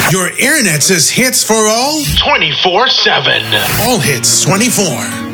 Your internet says hits for all 24/7. All hits 24.